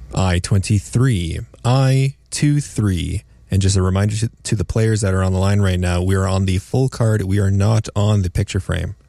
I-23, I-23. And just a reminder to the players that are on the line right now, we are on the full card. We are not on the picture frame.